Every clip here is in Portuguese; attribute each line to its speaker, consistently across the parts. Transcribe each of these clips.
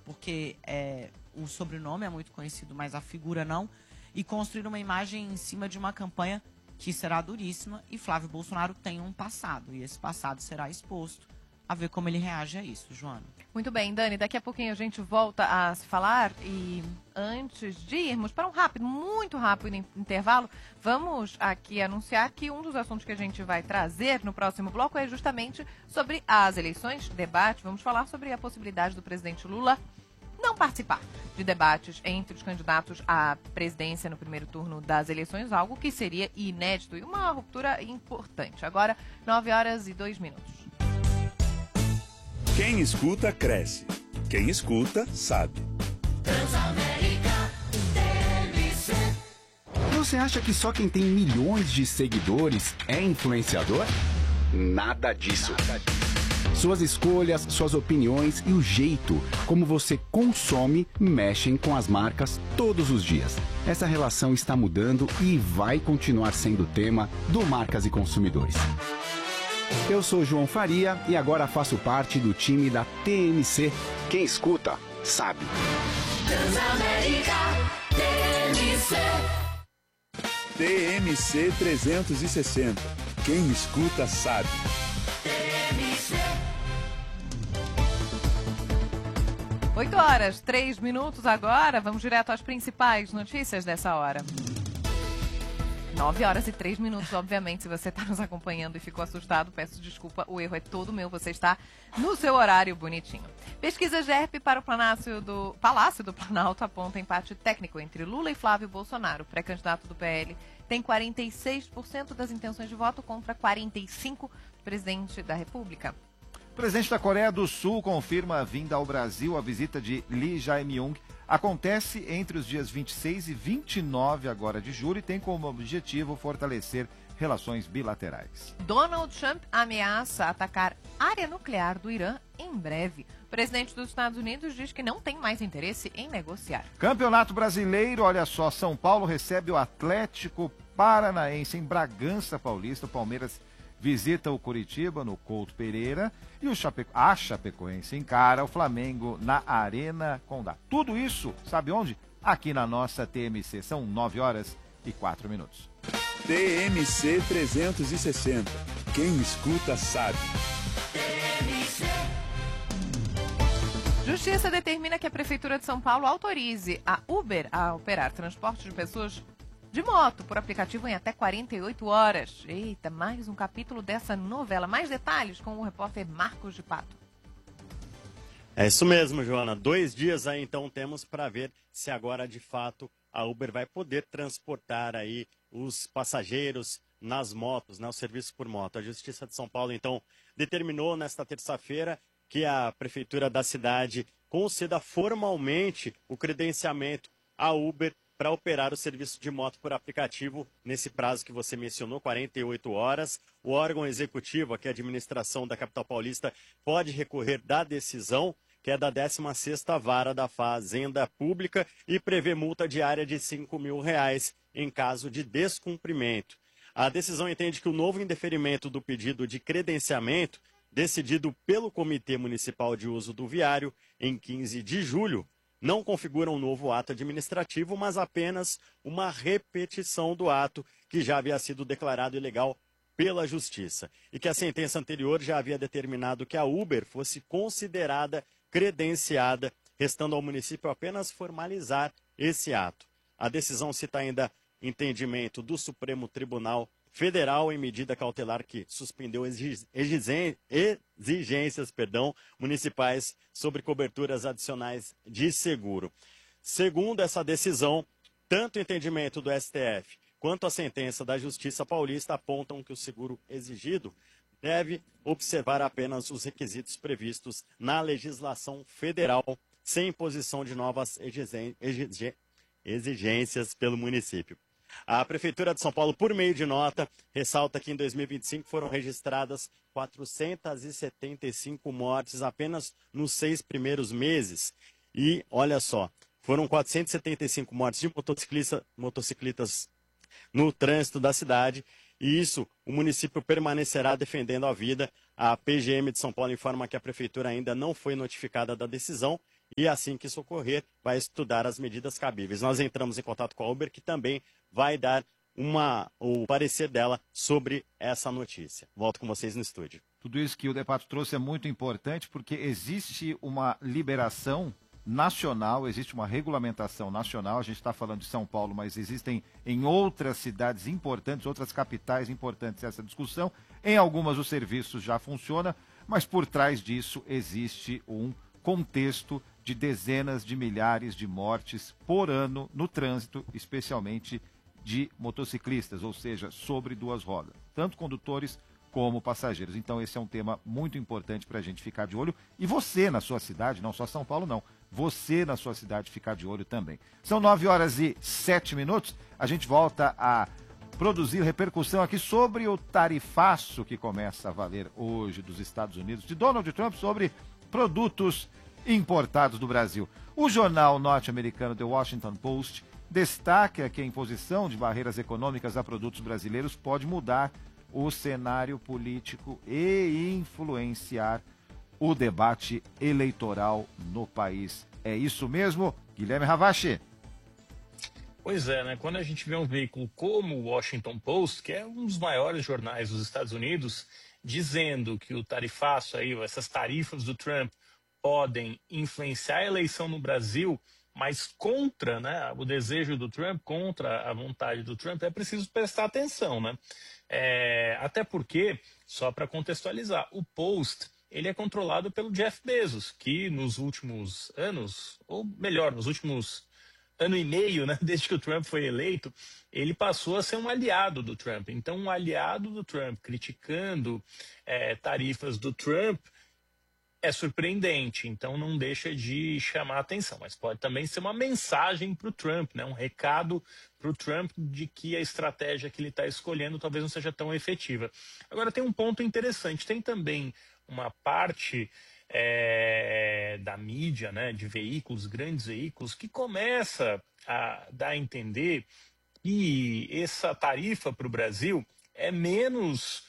Speaker 1: porque o sobrenome é muito conhecido, mas a figura não, e construir uma imagem em cima de uma campanha que será duríssima, e Flávio Bolsonaro tem um passado, e esse passado será exposto, a ver como ele reage a isso, Joana.
Speaker 2: Muito bem, Dani, daqui a pouquinho a gente volta a se falar e antes de irmos para um muito rápido intervalo, vamos aqui anunciar que um dos assuntos que a gente vai trazer no próximo bloco é justamente sobre as eleições, debate, vamos falar sobre a possibilidade do presidente Lula não participar de debates entre os candidatos à presidência no primeiro turno das eleições, algo que seria inédito e uma ruptura importante. Agora, 9h02.
Speaker 3: Quem escuta, cresce. Quem escuta, sabe.
Speaker 4: Transamérica TMC.
Speaker 5: Você acha que só quem tem milhões de seguidores é influenciador? Nada disso. Suas escolhas, suas opiniões e o jeito como você consome mexem com as marcas todos os dias. Essa relação está mudando e vai continuar sendo tema do Marcas e Consumidores. Eu sou João Faria e agora faço parte do time da TMC. Quem escuta, sabe.
Speaker 4: Transamérica TMC.
Speaker 3: TMC 360. Quem escuta, sabe.
Speaker 4: TMC.
Speaker 2: 8h03 agora. Vamos direto às principais notícias dessa hora. 9h03, obviamente. Se você está nos acompanhando e ficou assustado, peço desculpa, o erro é todo meu, você está no seu horário bonitinho. Pesquisa GERP para o Palácio do Planalto aponta empate técnico entre Lula e Flávio Bolsonaro. O pré-candidato do PL tem 46% das intenções de voto contra 45% do presidente da República.
Speaker 6: O presidente da Coreia do Sul confirma a vinda ao Brasil. A visita de Lee Jae-myung acontece entre os dias 26 e 29 agora de julho e tem como objetivo fortalecer relações bilaterais.
Speaker 2: Donald Trump ameaça atacar área nuclear do Irã em breve. O presidente dos Estados Unidos diz que não tem mais interesse em negociar.
Speaker 6: Campeonato Brasileiro, olha só, São Paulo recebe o Atlético Paranaense em Bragança Paulista. O Palmeiras visita o Coritiba no Couto Pereira e a Chapecoense encara o Flamengo na Arena Condá. Tudo isso, sabe onde? Aqui na nossa TMC. São 9h04.
Speaker 3: TMC 360. Quem escuta, sabe.
Speaker 4: TMC.
Speaker 2: Justiça determina que a Prefeitura de São Paulo autorize a Uber a operar transporte de pessoas de moto por aplicativo em até 48 horas. Eita, mais um capítulo dessa novela. Mais detalhes com o repórter Marcos de Pato.
Speaker 7: É isso mesmo, Joana. 2 dias aí então temos para ver se agora de fato a Uber vai poder transportar aí os passageiros nas motos, né, o serviço por moto. A Justiça de São Paulo então determinou nesta terça-feira que a Prefeitura da cidade conceda formalmente o credenciamento à Uber para operar o serviço de moto por aplicativo nesse prazo que você mencionou, 48 horas. O órgão executivo, aqui a administração da capital paulista, pode recorrer da decisão, que é da 16ª Vara da Fazenda Pública, e prevê multa diária de R$5 mil em caso de descumprimento. A decisão entende que o novo indeferimento do pedido de credenciamento, decidido pelo Comitê Municipal de Uso do Viário em 15 de julho, não configura um novo ato administrativo, mas apenas uma repetição do ato que já havia sido declarado ilegal pela Justiça. E que a sentença anterior já havia determinado que a Uber fosse considerada credenciada, restando ao município apenas formalizar esse ato. A decisão cita ainda entendimento do Supremo Tribunal Federal em medida cautelar que suspendeu exigências municipais sobre coberturas adicionais de seguro. Segundo essa decisão, tanto o entendimento do STF quanto a sentença da Justiça Paulista apontam que o seguro exigido deve observar apenas os requisitos previstos na legislação federal, sem imposição de novas exigências pelo município. A Prefeitura de São Paulo, por meio de nota, ressalta que em 2025 foram registradas 475 mortes apenas nos 6 primeiros meses. E, olha só, foram 475 mortes de motociclistas no trânsito da cidade. E isso, o município permanecerá defendendo a vida. A PGM de São Paulo informa que a Prefeitura ainda não foi notificada da decisão e assim que isso ocorrer, vai estudar as medidas cabíveis. Nós entramos em contato com a Uber, que também vai dar o parecer dela sobre essa notícia. Volto com vocês no estúdio.
Speaker 6: Tudo isso que o Depato trouxe é muito importante porque existe uma liberação nacional, existe uma regulamentação nacional. A gente está falando de São Paulo, mas existem em outras cidades importantes, outras capitais importantes essa discussão. Em algumas o serviço já funciona, mas por trás disso existe um contexto de dezenas de milhares de mortes por ano no trânsito, especialmente de motociclistas, ou seja, sobre duas rodas, tanto condutores como passageiros. Então esse é um tema muito importante para a gente ficar de olho. E você na sua cidade, não só São Paulo não, você na sua cidade ficar de olho também. São 9h07. A gente volta a produzir repercussão aqui sobre o tarifaço que começa a valer hoje dos Estados Unidos, de Donald Trump, sobre produtos importados do Brasil. O jornal norte-americano The Washington Post destaca que a imposição de barreiras econômicas a produtos brasileiros pode mudar o cenário político e influenciar o debate eleitoral no país. É isso mesmo, Guilherme Ravache?
Speaker 8: Pois é, né? Quando a gente vê um veículo como o Washington Post, que é um dos maiores jornais dos Estados Unidos, dizendo que o tarifaço aí, essas tarifas do Trump podem influenciar a eleição no Brasil, mas contra, né, o desejo do Trump, contra a vontade do Trump, é preciso prestar atenção, né? Até porque, só para contextualizar, o Post, ele é controlado pelo Jeff Bezos, que nos últimos anos, ou melhor, nos últimos ano e meio, né, desde que o Trump foi eleito, ele passou a ser um aliado do Trump. Então, um aliado do Trump criticando tarifas do Trump é surpreendente, então não deixa de chamar a atenção, mas pode também ser uma mensagem para o Trump, né? Um recado para o Trump de que a estratégia que ele está escolhendo talvez não seja tão efetiva. Agora tem um ponto interessante, tem também uma parte da mídia, né, de veículos, grandes veículos, que começa a dar a entender que essa tarifa para o Brasil é menos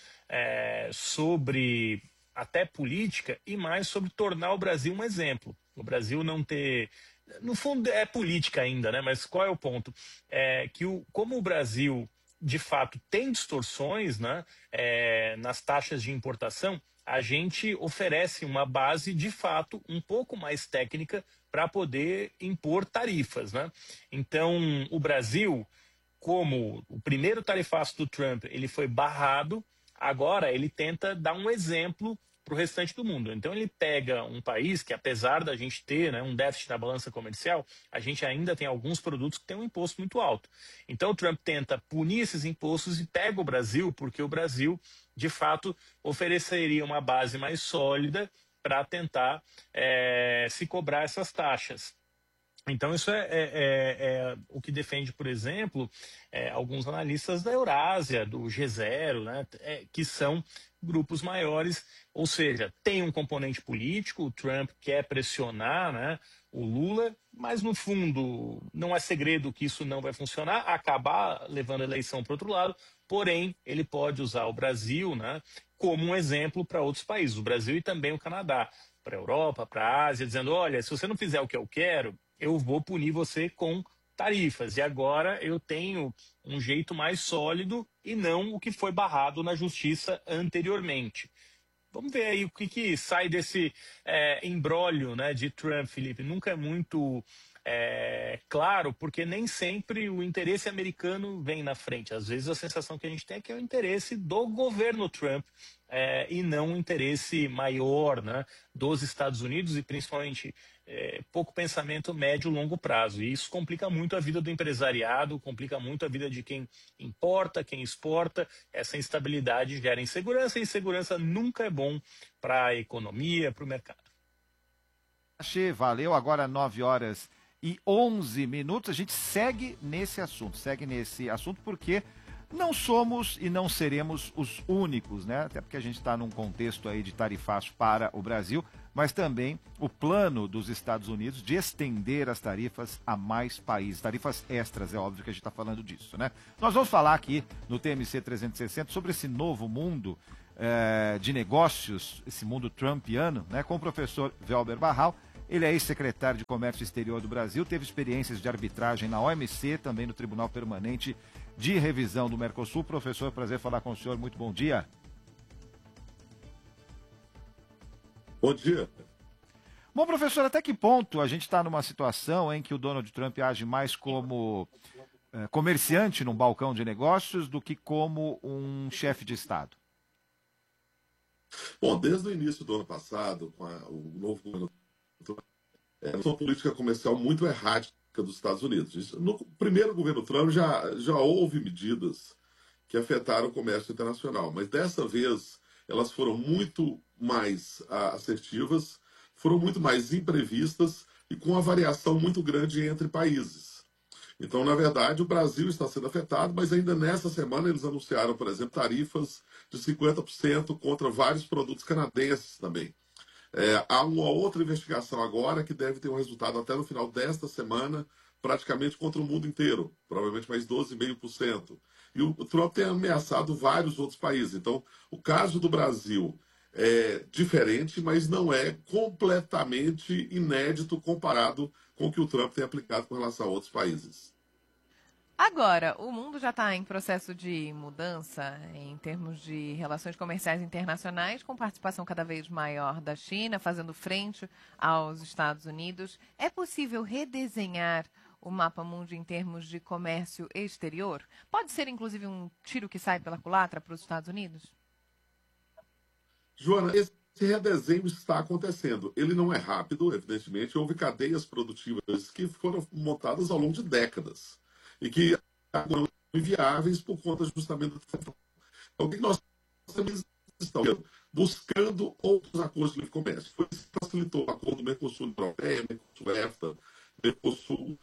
Speaker 8: sobre até política e mais sobre tornar o Brasil um exemplo. O Brasil não ter... No fundo é política ainda, né? Mas qual é o ponto? Como o Brasil, de fato, tem distorções, né, nas taxas de importação, a gente oferece uma base, de fato, um pouco mais técnica para poder impor tarifas, né? Então, o Brasil, como o primeiro tarifaço do Trump, ele foi barrado, agora ele tenta dar um exemplo para o restante do mundo. Então ele pega um país que, apesar da gente ter, né, um déficit na balança comercial, a gente ainda tem alguns produtos que têm um imposto muito alto. Então o Trump tenta punir esses impostos e pega o Brasil, porque o Brasil, de fato, ofereceria uma base mais sólida para tentar se cobrar essas taxas. Então isso é o que defende, por exemplo, alguns analistas da Eurásia, do G0, né, que são grupos maiores, ou seja, tem um componente político, o Trump quer pressionar, né, o Lula, mas no fundo não é segredo que isso não vai funcionar, acabar levando a eleição para o outro lado, porém ele pode usar o Brasil, né, como um exemplo para outros países, o Brasil e também o Canadá, para a Europa, para a Ásia, dizendo, olha, se você não fizer o que eu quero, eu vou punir você com tarifas. E agora eu tenho um jeito mais sólido e não o que foi barrado na justiça anteriormente. Vamos ver aí o que sai desse imbróglio, né, de Trump, Felipe. Nunca é muito claro, porque nem sempre o interesse americano vem na frente. Às vezes a sensação que a gente tem é que é o interesse do governo Trump e não o interesse maior, né, dos Estados Unidos e principalmente pouco pensamento médio e longo prazo. E isso complica muito a vida do empresariado, complica muito a vida de quem importa, quem exporta. Essa instabilidade gera insegurança e insegurança nunca é bom para a economia, para o mercado.
Speaker 6: Valeu, agora 9h11. A gente segue nesse assunto porque não somos e não seremos os únicos, né? Até porque a gente está num contexto aí de tarifaço para o Brasil, mas também o plano dos Estados Unidos de estender as tarifas a mais países, tarifas extras, é óbvio que a gente está falando disso, né? Nós vamos falar aqui no TMC 360 sobre esse novo mundo de negócios, esse mundo trumpiano, né? Com o professor Velber Barral, Ele é ex-secretário de Comércio Exterior do Brasil, teve experiências de arbitragem na OMC, também no Tribunal Permanente de Revisão do Mercosul. Professor, prazer falar com o senhor. Muito bom dia.
Speaker 9: Bom dia.
Speaker 6: Bom, professor, até que ponto a gente está numa situação em que o Donald Trump age mais como comerciante num balcão de negócios do que como um chefe de Estado?
Speaker 9: Bom, desde o início do ano passado, com o novo governo, uma política comercial muito errática dos Estados Unidos. No primeiro governo Trump já houve medidas que afetaram o comércio internacional, mas dessa vez elas foram muito mais assertivas, foram muito mais imprevistas e com uma variação muito grande entre países. Então, na verdade, o Brasil está sendo afetado, mas ainda nessa semana eles anunciaram, por exemplo, tarifas de 50% contra vários produtos canadenses também. Há uma outra investigação agora que deve ter um resultado até no final desta semana, praticamente contra o mundo inteiro, provavelmente mais 12,5%. E o Trump tem ameaçado vários outros países. Então, o caso do Brasil é diferente, mas não é completamente inédito comparado com o que o Trump tem aplicado com relação a outros países.
Speaker 2: Agora, o mundo já está em processo de mudança em termos de relações comerciais internacionais, com participação cada vez maior da China, fazendo frente aos Estados Unidos. É possível redesenhar o mapa mundo em termos de comércio exterior? Pode ser, inclusive, um tiro que sai pela culatra para os Estados Unidos?
Speaker 9: Joana, esse redesenho está acontecendo. Ele não é rápido, evidentemente. Houve cadeias produtivas que foram montadas ao longo de décadas e que agora são inviáveis por conta justamente do tempo. Então, o que nós estamos buscando outros acordos de livre comércio. Foi isso que facilitou o acordo do Mercosul Europeia, Mercosul EFTA, Mercosul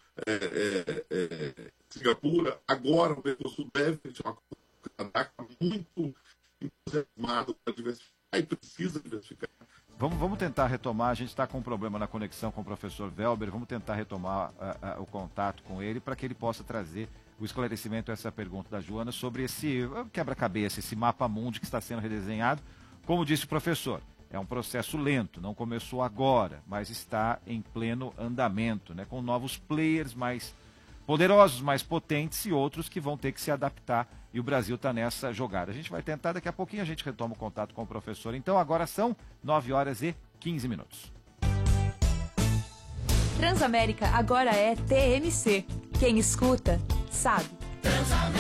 Speaker 9: Singapura. Agora o Mercosul deve ter um acordo com o Canadá que está muito entusiasmado para diversificar e precisa diversificar.
Speaker 6: Vamos tentar retomar, a gente está com um problema na conexão com o professor Welber, vamos tentar retomar o contato com ele para que ele possa trazer o esclarecimento a essa pergunta da Joana sobre esse quebra-cabeça, esse mapa mundi que está sendo redesenhado. Como disse o professor, é um processo lento, não começou agora, mas está em pleno andamento, né, com novos players mais poderosos, mais potentes e outros que vão ter que se adaptar, e o Brasil está nessa jogada. A gente vai tentar, daqui a pouquinho a gente retoma o contato com o professor. Então agora são 9h15.
Speaker 10: Transamérica agora é TMC. Quem escuta, sabe.
Speaker 4: Transamérica.